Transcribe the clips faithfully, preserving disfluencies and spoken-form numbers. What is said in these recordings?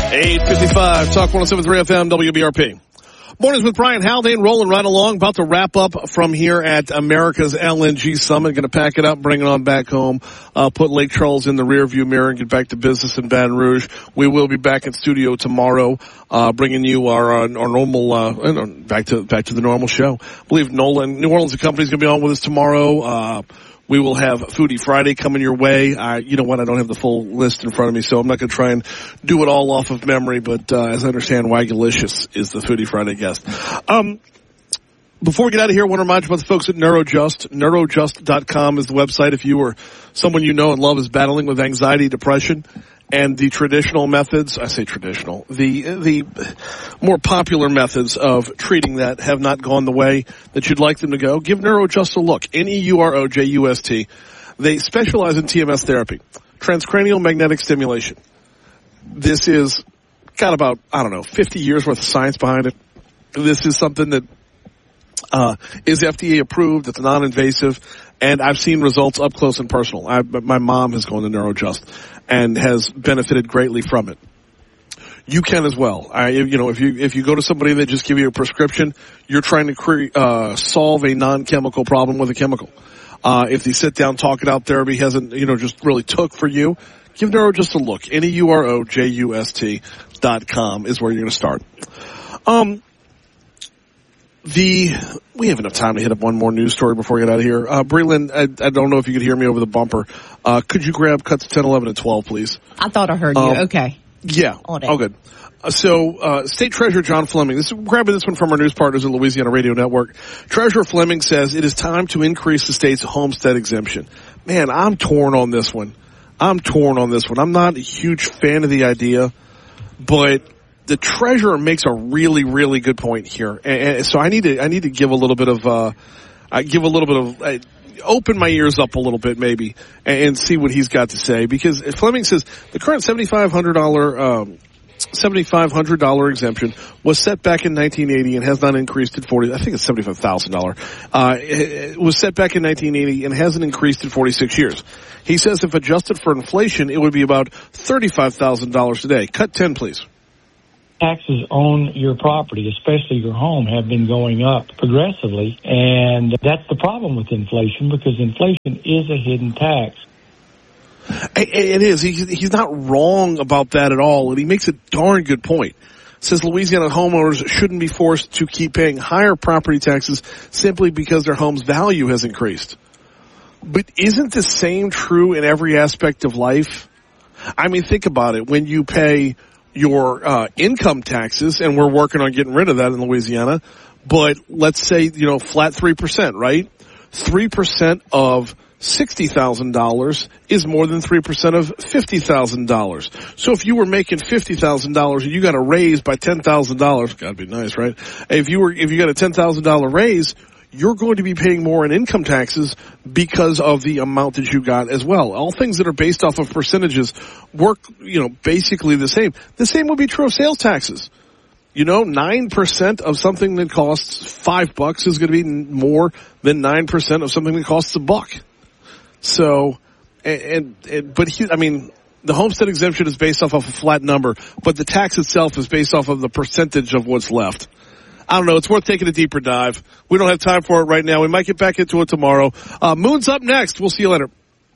eight fifty-five, Talk one oh seven point three F M, W B R P. Mornings with Brian Haldane, rolling right along, about to wrap up from here at America's L N G Summit. Going to pack it up, bring it on back home, uh, put Lake Charles in the rearview mirror and get back to business in Baton Rouge. We will be back in studio tomorrow, uh, bringing you our, our normal, uh, back to, back to the normal show. I believe Nolan, New Orleans, the company's going to be on with us tomorrow. Uh, We will have Foodie Friday coming your way. I, you know what? I don't have the full list in front of me, so I'm not going to try and do it all off of memory. But uh, as I understand, Wagalicious is the Foodie Friday guest. Um, before we get out of here, I want to remind you about the folks at Neurojust. Neurojust dot com is the website. If you or someone you know and love is battling with anxiety, depression, and the traditional methods, I say traditional, the the more popular methods of treating that have not gone the way that you'd like them to go, give Neurojust a look. N E U R O J U S T. They specialize in T M S therapy, transcranial magnetic stimulation. This is got about, I don't know, fifty years worth of science behind it. This is something that uh is F D A approved. It's non-invasive, and I've seen results up close and personal. I, my mom has gone to Neurojust and has benefited greatly from it. You can as well. I, you know, if you if you go to somebody that just give you a prescription, you're trying to cre- uh, solve a non-chemical problem with a chemical. Uh, if the sit-down, talk-it-out therapy hasn't, you know, just really took for you, give Neurojust a look. N E U R O J U S T dot com is where you're going to start. Um, the we have enough time to hit up one more news story before we get out of here. Uh, Breland, I, I don't know if you could hear me over the bumper. Uh, could you grab cuts ten, eleven, and twelve, please? I thought I heard um, you. Okay. Yeah. All day. Oh, good. Uh, so, uh, State Treasurer John Fleming, this, grabbing this one from our news partners at Louisiana Radio Network. Treasurer Fleming says it is time to increase the state's homestead exemption. Man, I'm torn on this one. I'm torn on this one. I'm not a huge fan of the idea, but the treasurer makes a really, really good point here. And, and so I need to, I need to give a little bit of, uh, I give a little bit of, uh, open my ears up a little bit maybe and, and see what he's got to say, because Fleming says the current seventy-five hundred dollars, um, seventy-five hundred dollars exemption was set back in nineteen eighty and has not increased at forty, I think it's seventy-five thousand dollars, uh, it, it was set back in nineteen eighty and hasn't increased in forty-six years. He says if adjusted for inflation, it would be about thirty-five thousand dollars today. Cut ten, please. Taxes on your property, especially your home, have been going up progressively, and that's the problem with inflation, because inflation is a hidden tax. It is. He's not wrong about that at all, and he makes a darn good point. Says Louisiana homeowners shouldn't be forced to keep paying higher property taxes simply because their home's value has increased. But isn't the same true in every aspect of life? I mean, think about it. When you pay your uh income taxes, and we're working on getting rid of that in Louisiana, but let's say, you know, flat three percent, right? three percent of sixty thousand dollars is more than three percent of fifty thousand dollars. So if you were making fifty thousand dollars and you got a raise by ten thousand dollars, gotta be nice, right? If you were, if you got a ten thousand dollars raise, you're going to be paying more in income taxes because of the amount that you got as well. All things that are based off of percentages work, you know, basically the same. The same would be true of sales taxes. You know, nine percent of something that costs five bucks is going to be more than nine percent of something that costs a buck. So, and, and, and but he, I mean, the homestead exemption is based off of a flat number, but the tax itself is based off of the percentage of what's left. I don't know. It's worth taking a deeper dive. We don't have time for it right now. We might get back into it tomorrow. Uh, Moon's up next. We'll see you later.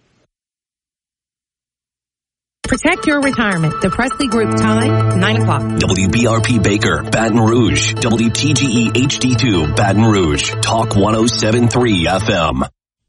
Protect your retirement. The Presley Group time, nine o'clock. W B R P Baker, Baton Rouge. W T G E H D two, Baton Rouge. Talk one oh seven point three F M.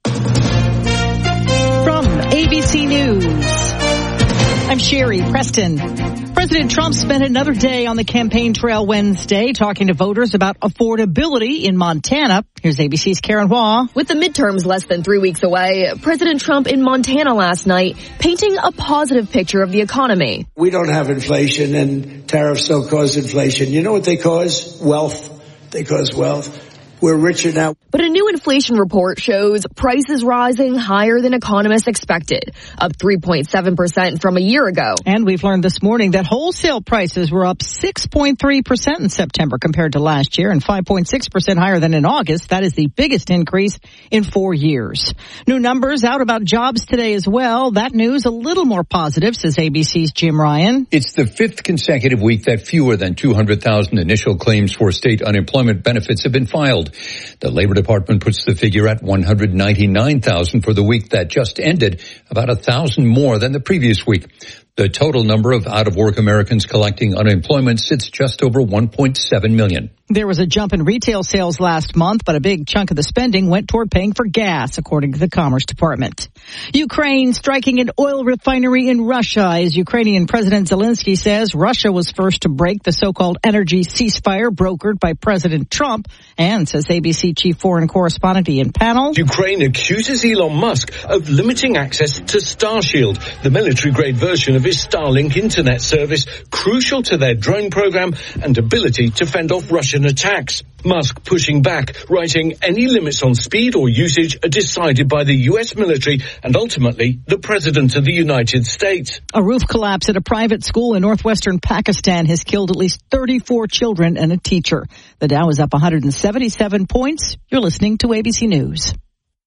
From A B C News, I'm Sherry Preston. President Trump spent another day on the campaign trail Wednesday talking to voters about affordability in Montana. Here's A B C's Karen Hua. With the midterms less than three weeks away, President Trump in Montana last night painting a positive picture of the economy. We don't have inflation, and tariffs don't cause inflation. You know what they cause? Wealth. They cause wealth. We're richer now. But a new inflation report shows prices rising higher than economists expected, up three point seven percent from a year ago. And we've learned this morning that wholesale prices were up six point three percent in September compared to last year and five point six percent higher than in August. That is the biggest increase in four years. New numbers out about jobs today as well. That news a little more positive, says A B C's Jim Ryan. It's the fifth consecutive week that fewer than two hundred thousand initial claims for state unemployment benefits have been filed. The Labor Department puts the figure at one hundred ninety-nine thousand for the week that just ended, about a thousand more than the previous week. The total number of out-of-work Americans collecting unemployment sits just over one point seven million. There was a jump in retail sales last month, but a big chunk of the spending went toward paying for gas, according to the Commerce Department. Ukraine striking an oil refinery in Russia. As Ukrainian President Zelensky says, Russia was first to break the so-called energy ceasefire brokered by President Trump, and says A B C chief foreign correspondent Ian Pannell. Ukraine accuses Elon Musk of limiting access to Starshield, the military-grade version of his Starlink internet service, crucial to their drone program and ability to fend off Russian attacks. Musk pushing back, writing any limits on speed or usage are decided by the U S military and ultimately the President of the United States. A roof collapse at a private school in northwestern Pakistan has killed at least thirty-four children and a teacher. The Dow is up one hundred seventy-seven points. You're listening to A B C News.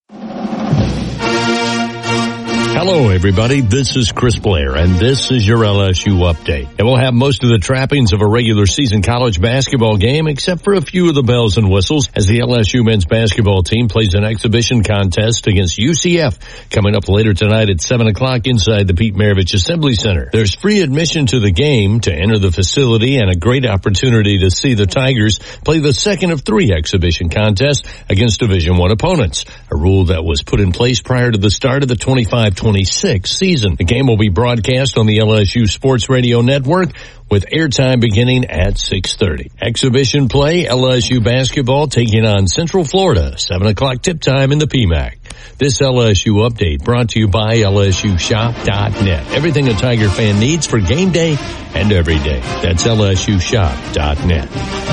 Hello, everybody. This is Chris Blair, and this is your L S U update. And we'll have most of the trappings of a regular season college basketball game, except for a few of the bells and whistles, as the L S U men's basketball team plays an exhibition contest against U C F coming up later tonight at seven o'clock inside the Pete Maravich Assembly Center. There's free admission to the game to enter the facility and a great opportunity to see the Tigers play the second of three exhibition contests against Division One opponents, a rule that was put in place prior to the start of the twenty-five twenty-six season. The game will be broadcast on the L S U Sports Radio Network with airtime beginning at six thirty. Exhibition play, L S U basketball taking on Central Florida, seven o'clock tip time in the P MAC. This L S U update brought to you by L S U shop dot net. Everything a Tiger fan needs for game day and every day. That's L S U shop dot net.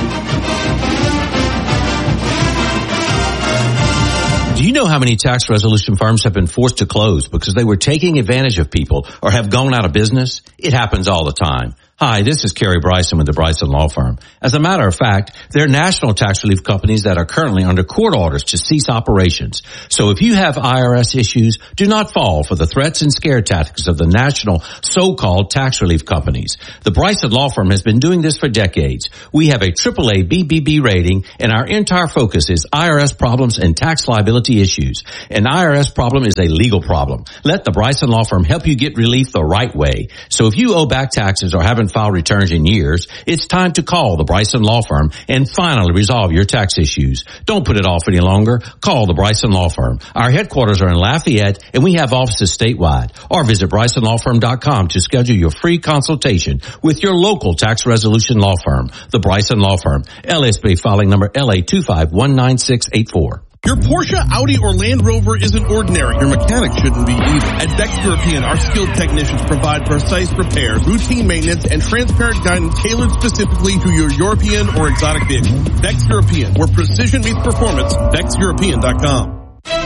Do you know how many tax resolution firms have been forced to close because they were taking advantage of people or have gone out of business? It happens all the time. Hi, this is Kerry Bryson with the Bryson Law Firm. As a matter of fact, there are national tax relief companies that are currently under court orders to cease operations. So if you have I R S issues, do not fall for the threats and scare tactics of the national so-called tax relief companies. The Bryson Law Firm has been doing this for decades. We have a triple A B B B rating, and our entire focus is I R S problems and tax liability issues. An I R S problem is a legal problem. Let the Bryson Law Firm help you get relief the right way. So if you owe back taxes or haven't filed returns in years, it's time to call the Bryson Law Firm and finally resolve your tax issues. Don't put it off any longer. Call the Bryson Law Firm. Our headquarters are in Lafayette, and we have offices statewide. Or visit Bryson Law Firm dot com to schedule your free consultation with your local tax resolution law firm. The Bryson Law Firm, L S B filing number L A two five one nine six eight four. Your Porsche, Audi, or Land Rover isn't ordinary. Your mechanic shouldn't be either. At Bex European, our skilled technicians provide precise repairs, routine maintenance, and transparent guidance tailored specifically to your European or exotic vehicle. Bex European, where precision meets performance. Bex European dot com.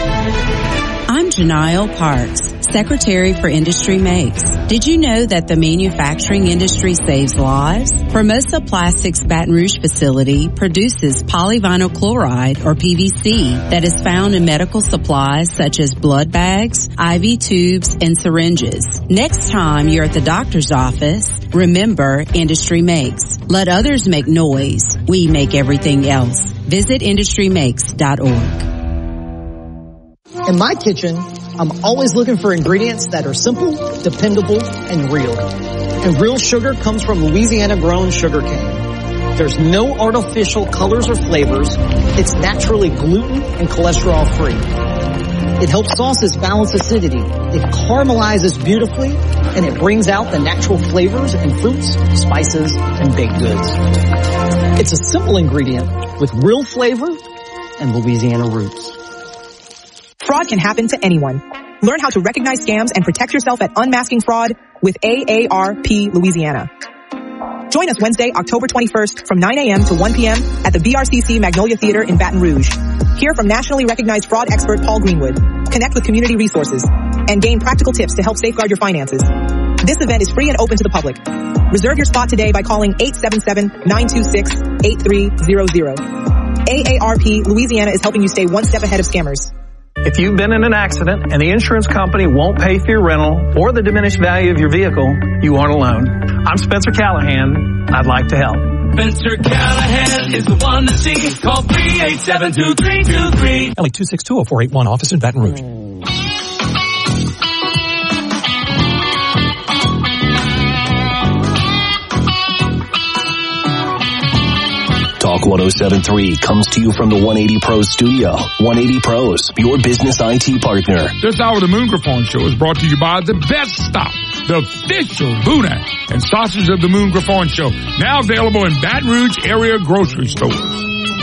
I'm Janelle Parks, Secretary for Industry Makes. Did you know that the manufacturing industry saves lives? Formosa Plastics Baton Rouge facility produces polyvinyl chloride, or P V C, that is found in medical supplies such as blood bags, I V tubes, and syringes. Next time you're at the doctor's office, remember Industry Makes. Let others make noise. We make everything else. Visit industry makes dot org. In my kitchen, I'm always looking for ingredients that are simple, dependable, and real. And real sugar comes from Louisiana-grown sugar cane. There's no artificial colors or flavors. It's naturally gluten and cholesterol-free. It helps sauces balance acidity. It caramelizes beautifully, and it brings out the natural flavors in fruits, spices, and baked goods. It's a simple ingredient with real flavor and Louisiana roots. Fraud can happen to anyone. Learn how to recognize scams and protect yourself at unmasking fraud with A A R P Louisiana. Join us Wednesday, October twenty-first from nine a.m. to one p.m. at the B R C C Magnolia Theater in Baton Rouge. Hear from nationally recognized fraud expert Paul Greenwood. Connect with community resources and gain practical tips to help safeguard your finances. This event is free and open to the public. Reserve your spot today by calling eight seven seven, nine two six, eight three zero zero. A A R P Louisiana is helping you stay one step ahead of scammers. If you've been in an accident and the insurance company won't pay for your rental or the diminished value of your vehicle, you aren't alone. I'm Spencer Callahan. I'd like to help. Spencer Callahan is the one to see. Call three eight seven, two three two three. L A two six two oh four eight one, office in Baton Rouge. Talk one oh seven point three comes to you from the one eighty Pros studio. one eighty Pros, your business I T partner. This hour of the Moon Show is brought to you by The Best Stop, the official Boonach and Sausage of the Moon Show. Now available in Baton Rouge area grocery stores.